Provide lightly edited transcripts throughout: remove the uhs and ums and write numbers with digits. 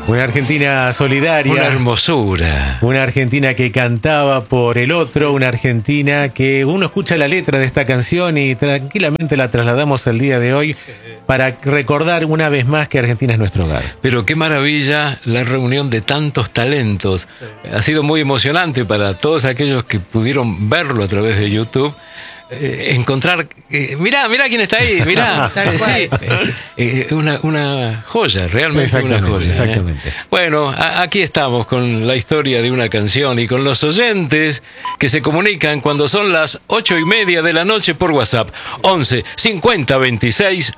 Una Argentina solidaria. Una hermosura. Una Argentina que cantaba por el otro. Una Argentina que uno escucha la letra de esta canción y tranquilamente la trasladamos al día de hoy para recordar una vez más que Argentina es nuestro hogar. Pero qué maravilla la reunión de tantos talentos. Ha sido muy emocionante para todos aquellos que pudieron verlo a través de YouTube. Encontrar, mirá quién está ahí, mirá, una joya, realmente una joya. Exactamente. Bueno, aquí estamos con la historia de una canción y con los oyentes que se comunican cuando son las 8:30 de la noche por WhatsApp, 11 50 26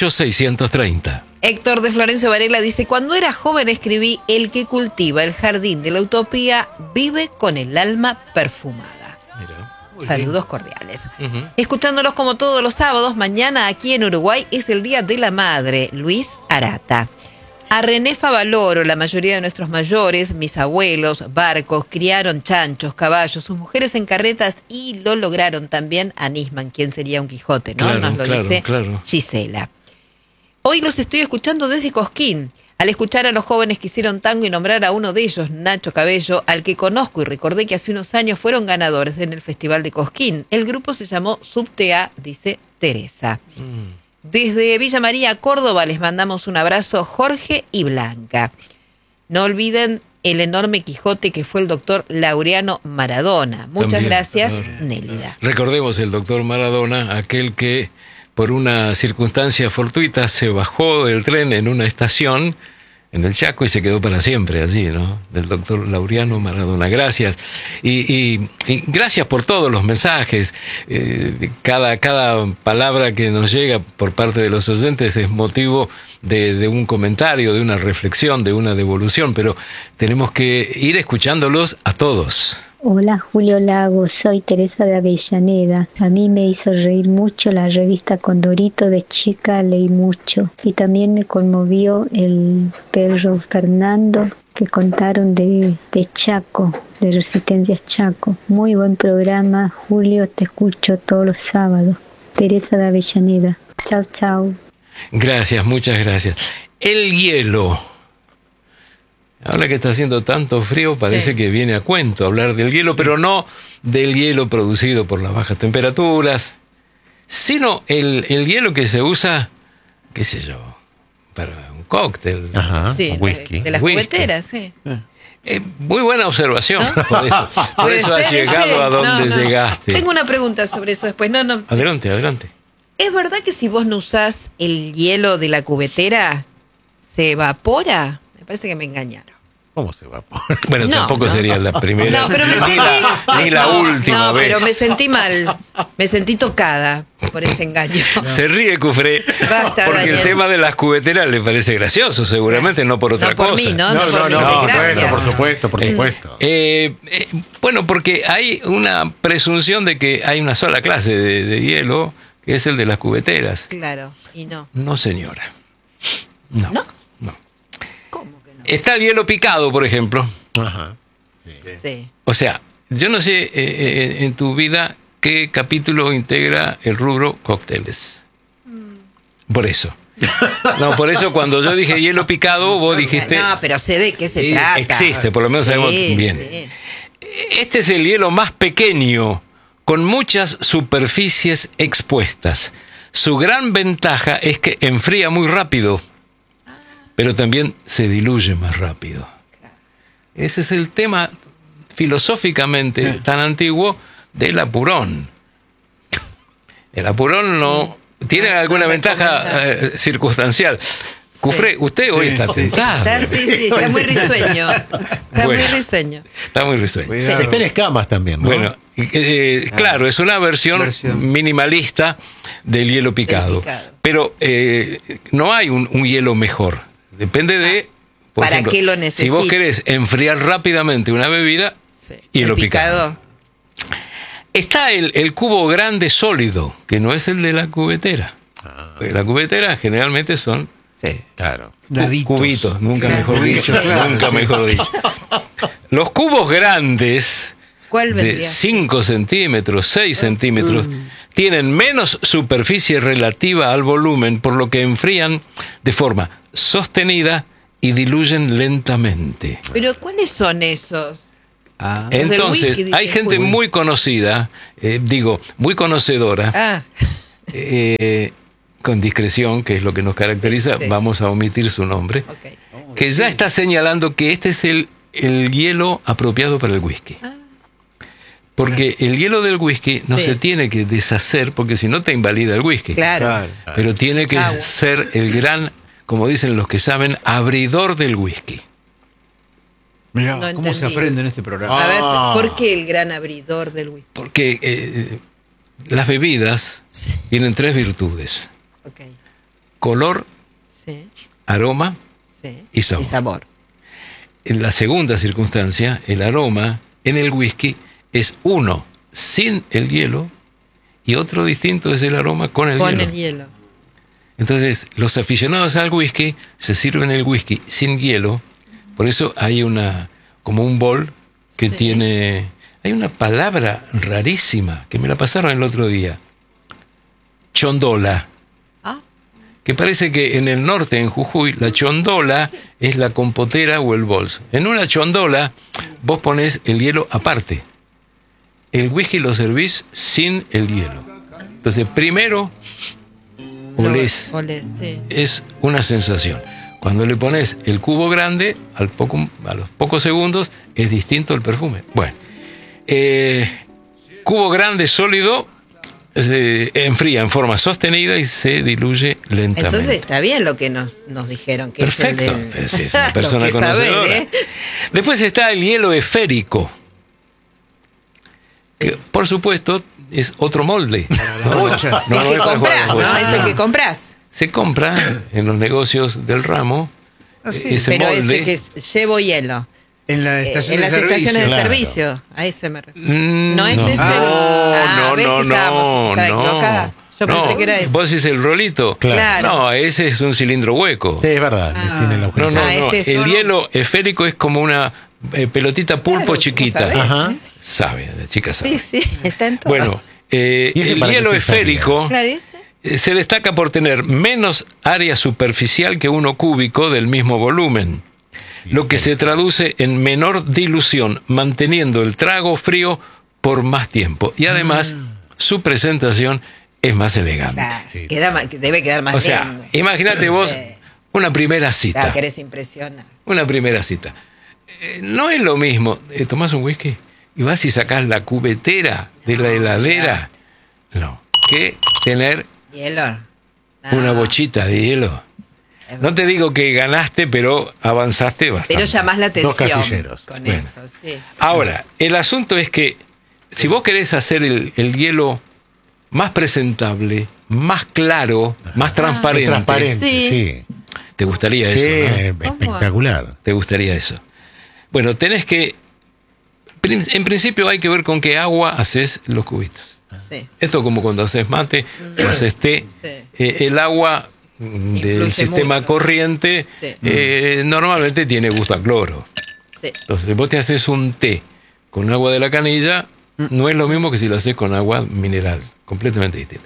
8630. Héctor de Florencio Varela dice: cuando era joven escribí: el que cultiva el jardín de la utopía vive con el alma perfumada. Mira. Saludos cordiales. Escuchándolos como todos los sábados, mañana aquí en Uruguay es el Día de la Madre. Luis Arata. A René Favaloro, la mayoría de nuestros mayores, mis abuelos, barcos, criaron chanchos, caballos, sus mujeres en carretas y lo lograron también a Nisman, quien sería un Quijote, ¿no? Claro, Nos lo dice claro. Gisela. Hoy los estoy escuchando desde Cosquín. Al escuchar a los jóvenes que hicieron tango y nombrar a uno de ellos, Nacho Cabello, al que conozco y recordé que hace unos años fueron ganadores en el Festival de Cosquín. El grupo se llamó Subtea, dice Teresa. Desde Villa María, Córdoba, les mandamos un abrazo, Jorge y Blanca. No olviden el enorme Quijote que fue el doctor Laureano Maradona. Muchas También, gracias, Nélida. Recordemos el doctor Maradona, aquel que por una circunstancia fortuita se bajó del tren en una estación en el Chaco y se quedó para siempre allí, ¿no? Del doctor Laureano Maradona. Gracias. Y gracias por todos los mensajes. Cada palabra que nos llega por parte de los oyentes es motivo de un comentario, de una reflexión, de una devolución, pero tenemos que ir escuchándolos a todos. Hola Julio Lago, soy Teresa de Avellaneda. A mí me hizo reír mucho la revista Condorito, de chica leí mucho. Y también me conmovió el perro Fernando que contaron de Chaco, de Resistencia Chaco. Muy buen programa, Julio, te escucho todos los sábados. Teresa de Avellaneda. Chau, chau. Gracias, muchas gracias. El hielo. Ahora que está haciendo tanto frío, parece que viene a cuento hablar del hielo, pero no del hielo producido por las bajas temperaturas, sino el hielo que se usa, qué sé yo, para un cóctel. Ajá, Sí, whisky. de las cubeteras, sí. Muy buena observación, ¿no? por eso has llegado a donde llegaste. Tengo una pregunta sobre eso después. No. Adelante. ¿Es verdad que si vos no usás el hielo de la cubetera, se evapora? Me parece que me engañaron. ¿Cómo se va? Bueno, tampoco sería la primera, No, pero me sentí... ni la última vez. No, pero me sentí mal. Me sentí tocada por ese engaño. Se ríe Cufré, Basta, porque Daniel. el tema de las cubeteras le parece gracioso, seguramente, no por otra No por cosa. mí, ¿no? por mí, gracias. Bueno, por supuesto. Bueno, porque hay una presunción de que hay una sola clase de hielo, que es el de las cubeteras. Claro, y no. No, señora. No. ¿Cómo que no? Está el hielo picado, por ejemplo. Ajá. Sí. O sea, yo no sé en tu vida qué capítulo integra el rubro cócteles. Por eso. No, por eso cuando yo dije hielo picado, vos dijiste... No, pero sé de qué se trata. Existe, por lo menos sabemos bien. Sí. Este es el hielo más pequeño, con muchas superficies expuestas. Su gran ventaja es que enfría muy rápido, pero también se diluye más rápido. Ese es el tema filosóficamente tan antiguo del apurón. El apurón no tiene alguna ventaja circunstancial. Cufré, usted hoy está tentado. Está muy risueño. Está muy risueño. Está muy risueño. Está en escamas también, ¿no? Bueno, claro, es una versión minimalista del hielo picado. Pero no hay un hielo mejor. Depende de... Por ¿para ejemplo, qué lo necesita? si vos querés enfriar rápidamente una bebida, hielo picado. Está el cubo grande sólido, que no es el de la cubetera. Porque la cubetera generalmente son cubitos, nunca mejor dicho. Los cubos grandes, de 5 centímetros, 6 centímetros, tienen menos superficie relativa al volumen, por lo que enfrían de forma sostenida y diluyen lentamente. Pero ¿cuáles son esos? Ah, del Entonces, whisky, dice hay gente Julio. muy conocida, muy conocedora, Ah, con discreción, que es lo que nos caracteriza, Sí. vamos a omitir su nombre, ok. que ya está señalando que este es el hielo apropiado para el whisky. Ah. Porque el hielo del whisky no Sí. se tiene que deshacer, porque si no te invalida el whisky. Claro. claro. Pero tiene que Agua. ser el gran, como dicen los que saben, abridor del whisky. Mirá, No cómo se entendí. aprende en este programa. A ver, Ah. ¿por qué el gran abridor del whisky? Porque las bebidas Sí. tienen 3 virtudes: Ok. color, Sí, aroma sí. y sabor. En la segunda circunstancia, el aroma en el whisky es uno sin el hielo y otro distinto es el aroma con el Con hielo. el hielo. Entonces, los aficionados al whisky se sirven el whisky sin hielo. Por eso hay como un bol que Sí. tiene... Hay una palabra rarísima que me la pasaron el otro día. Chondola. Ah, Que parece que en el norte, en Jujuy, la chondola es la compotera o el bols. En una chondola vos ponés el hielo aparte. El whisky lo servís sin el hielo. Entonces, primero olés. olés, sí. Es una sensación. Cuando le pones el cubo grande, a los pocos segundos, es distinto el perfume. Bueno, cubo grande sólido se enfría en forma sostenida y se diluye lentamente. Entonces está bien lo que nos dijeron, que Perfecto. es el del... Es una persona Los que saben, conocedora. ¿eh? Después está el hielo esférico, que por supuesto es otro molde. La bocha. No, el no que es para comprás, jugar al ¿no? juego. Es el que comprás. Se compra en los negocios del ramo ese Pero molde. ese que es llevo hielo. En la estación En de las servicio. estaciones de Claro. servicio. A ese me refiero. Mm, No es ese. No, ¿ves que estaba equivocada? Yo no. pensé que era ese. Vos decís el rolito. Claro. No, ese es un cilindro hueco. Sí, es verdad. Tiene el agujero. No, no, Ah, no. este es El solo- hielo esférico es como una pelotita pulpo Claro, chiquita. ¿vos sabés? Ajá. Sabe, la chica sabe. Sí, sí, está en todo. Bueno, ¿Y ese el para qué hielo se esférico Claro, ese. se destaca por tener menos área superficial que uno cúbico del mismo volumen, lo que se traduce en menor dilución, manteniendo el trago frío por más tiempo. Y además, su presentación es más elegante. Claro, Sí, debe quedar más O sea, lindo. imagínate vos Sí. una primera Claro, cita. querés impresionar. Una primera cita. No es lo mismo. ¿Tomás un whisky? Y vas y sacás la cubetera de la heladera. No. Que tener Hielo. una bochita de hielo. No te digo que ganaste, pero avanzaste bastante. Pero llamás la atención. Dos casilleros. Con Bueno. eso, sí. Ahora, el asunto es que si vos querés hacer el hielo más presentable, más claro, más Es transparente, transparente, Sí. sí. te gustaría Sí, eso, ¿no? espectacular. ¿Te gustaría eso? Bueno, tenés que... En principio hay que ver con qué agua haces los cubitos. Sí. Esto como cuando haces mate o haces té. Sí. El agua del Influye sistema mucho. corriente Sí. normalmente tiene gusto a cloro. Sí. Entonces, si vos te haces un té con agua de la canilla, no es lo mismo que si lo haces con agua mineral, completamente distinto.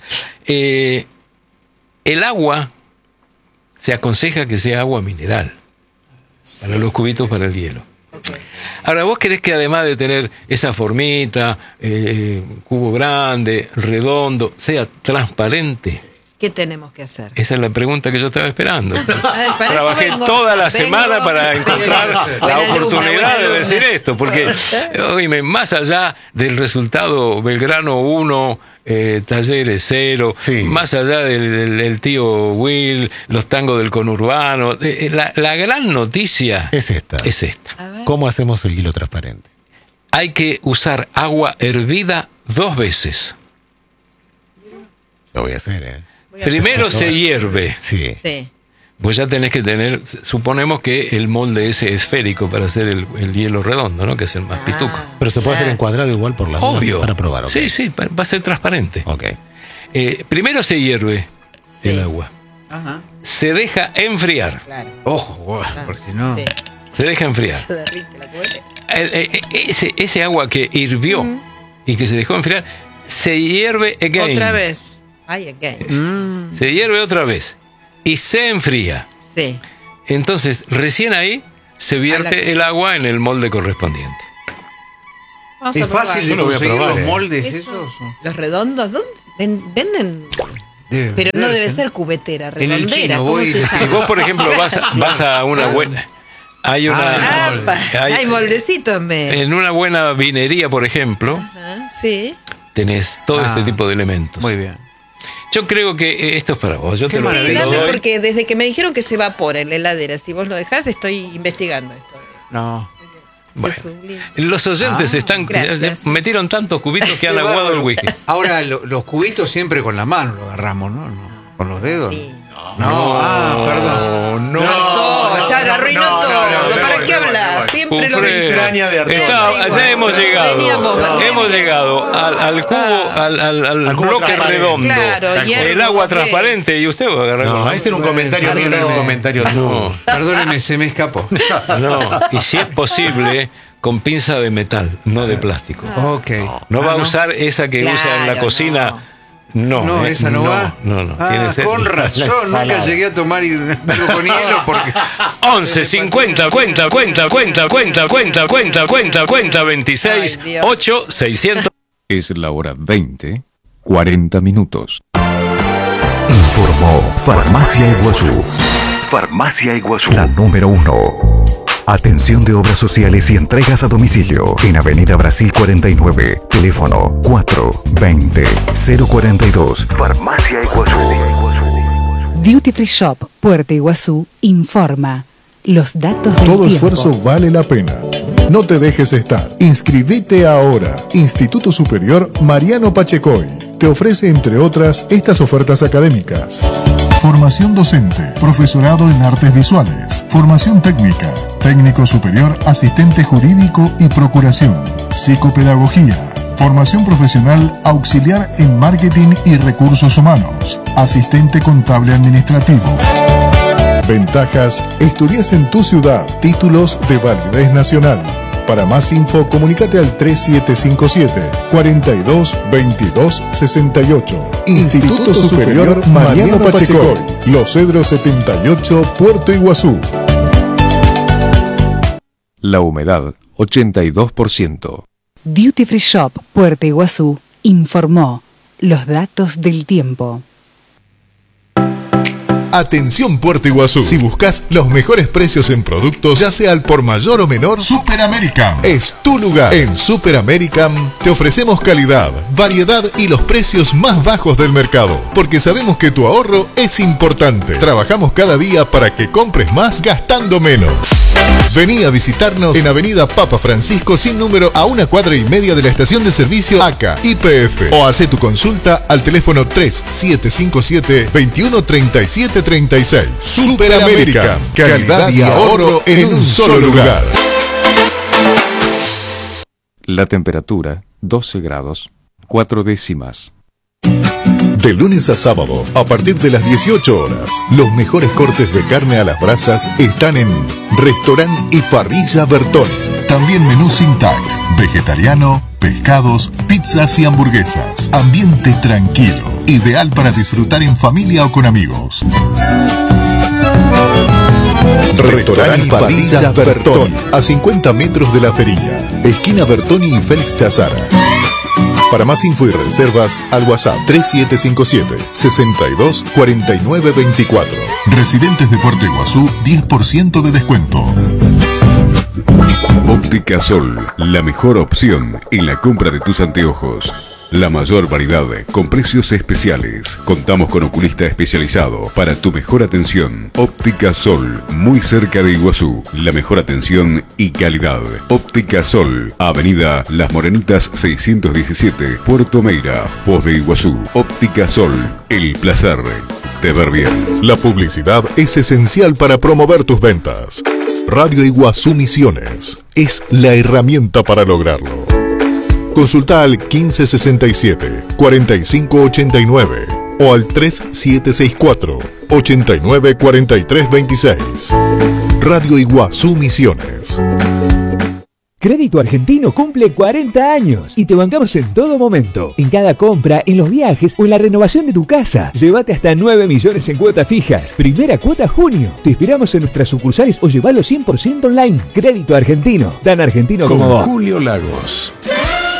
El agua se aconseja que sea agua mineral para los cubitos para el hielo. Ok. Ahora, vos querés que además de tener esa formita, cubo grande, redondo, sea transparente. ¿Qué tenemos que hacer? Esa es la pregunta que yo estaba esperando. para eso Trabajé vengo, toda la vengo, semana para vengo. encontrar Buena la alumna, oportunidad buena de decir alumna. esto, porque, oíme, más allá del resultado Belgrano 1, Talleres 0, Sí. más allá del tío Will, los tangos del conurbano, la gran noticia Es esta. es esta. A ver. ¿Cómo hacemos el hielo transparente? Hay que usar agua hervida 2 veces. Lo voy a hacer, ¿eh? Voy a- Primero se hierve. Sí. Sí. Vos ya tenés que tener, suponemos que el molde ese esférico para hacer el hielo redondo, ¿no? Que es el más pituco. Pero se puede hacer Claro. encuadrado igual por la duda, Obvio. para probar. ¿ok? Sí, sí, va a ser transparente. Ok. Primero se hierve Sí. el agua. Ajá. Se deja enfriar. Claro. Ojo, bueno, porque si no. Sí. Se deja enfriar. Se derrite la cubeta. Ese agua que hirvió y que se dejó enfriar, se hierve again. Otra vez. Ay, again. Mm, Se hierve otra vez. Y se enfría. Sí. Entonces, recién ahí se vierte el agua en el molde correspondiente. Vamos a Es probar. fácil Yo de lo voy a conseguir probar, los moldes Eso. esos. ¿Los redondos? ¿Dónde? Venden, Debe pero no venderse, debe ser cubetera, En el redondera. chino ¿Cómo voy se y- llama? Si vos, por ejemplo, vas a una buena... Hay una... Hay moldecito en vez. En una buena vinería, por ejemplo, Ajá, sí. tenés todo Ah, este tipo de elementos. Muy bien. Yo creo que esto es para vos. Yo Qué te lo, Sí, te lo dame doy. porque desde que me dijeron que se evapora en la heladera, si vos lo dejás, estoy investigando esto. No. Bueno. Es sublime. Los oyentes están gracias. metieron tantos cubitos que han Qué aguado el bárbaro. whisky. Ahora, los cubitos siempre con la mano lo agarramos, ¿no? Con los dedos. Sí. No, perdón. No, Todo, ya lo arruinó todo. ¿Para qué hablar? voy. Siempre lo Cufre. extraña de Arturo. Ya hemos llegado. Veníamos. Hemos llegado al cubo, al cubo bloque transparente. redondo. Claro, y el algo agua que transparente y usted va a agarrar No, con- ese era un comentario mío, no era un comentario No. tuyo. Perdóneme, se me escapó. No, y si es posible, con pinza de metal, no de plástico. Ok. No va a Ah, usar esa que usa en la Claro, cocina. No, No, esa no va. No. Ah, Tiene que ser con razón, nunca salada. llegué a tomar algo con hielo porque 11 50 cuenta 26 Ay, Dios. 8 600. Es la hora 20, 40 minutos. Informó Farmacia Iguazú. Farmacia Iguazú. La número 1. Atención de obras sociales y entregas a domicilio. En Avenida Brasil 49. Teléfono 420-042. Farmacia Iguazú. Duty Free Shop Puerto Iguazú informa los datos del Todo tiempo. esfuerzo vale la pena. No te dejes estar. Inscribite ahora. Instituto Superior Mariano Pachecoy te ofrece, entre otras, estas ofertas académicas. Formación docente, profesorado en artes visuales, formación técnica, técnico superior, asistente jurídico y procuración, psicopedagogía, formación profesional auxiliar en marketing y recursos humanos, asistente contable administrativo. Ventajas: estudias en tu ciudad, títulos de validez nacional. Para más info, comunícate al 3757-422268. Instituto Superior Mariano Pachecoy, Los Cedros 78, Puerto Iguazú. La humedad, 82%. Duty Free Shop Puerto Iguazú informó los datos del tiempo. Atención Puerto Iguazú. Si buscas los mejores precios en productos, ya sea al por mayor o menor, Super American es tu lugar. En Super American te ofrecemos calidad, variedad y los precios más bajos del mercado, porque sabemos que tu ahorro es importante. Trabajamos cada día para que compres más gastando menos. Vení a visitarnos en Avenida Papa Francisco sin número a 1,5 cuadras de la estación de servicio ACA YPF, o hace tu consulta al teléfono 3757-213736. Super American, calidad y ahorro en un solo lugar. La temperatura, 12 grados, 4 décimas. De lunes a sábado, a partir de las 18 horas, los mejores cortes de carne a las brasas están en Restaurant y Parrilla Bertoni. También menú sin TAC, vegetariano, pescados, pizzas y hamburguesas. Ambiente tranquilo, ideal para disfrutar en familia o con amigos. Restaurant y Parrilla Bertoni, a 50 metros de la Ferilla, esquina Bertoni y Félix de Azara. Para más info y reservas, al WhatsApp 3757-624924. Residentes de Puerto Iguazú, 10% de descuento. Óptica Sol, la mejor opción en la compra de tus anteojos. La mayor variedad con precios especiales. Contamos con oculista especializado para tu mejor atención. Óptica Sol, muy cerca de Iguazú. La mejor atención y calidad. Óptica Sol, Avenida Las Morenitas 617, Puerto Meira, Foz de Iguazú. Óptica Sol, el placer de ver bien. La publicidad es esencial para promover tus ventas. Radio Iguazú Misiones es la herramienta para lograrlo. Consulta al 1567-4589 o al 3764-894326. Radio Iguazú Misiones. Crédito Argentino cumple 40 años y te bancamos en todo momento. En cada compra, en los viajes o en la renovación de tu casa. Llévate hasta 9 millones en cuotas fijas. Primera cuota junio. Te esperamos en nuestras sucursales o llevalo 100% online. Crédito Argentino. Tan argentino como vos. Julio Lagos.